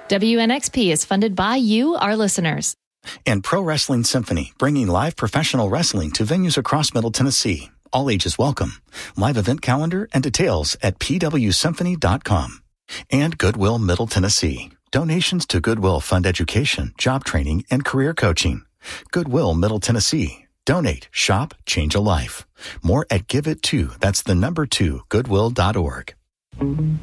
WNXP is funded by you, our listeners. And Pro Wrestling Symphony, bringing live professional wrestling to venues across Middle Tennessee. All ages welcome. Live event calendar and details at pwsymphony.com. And Goodwill Middle Tennessee. Donations to Goodwill fund education, job training, and career coaching. Goodwill Middle Tennessee. Donate, shop, change a life. More at Give It To. That's the number 2, goodwill.org.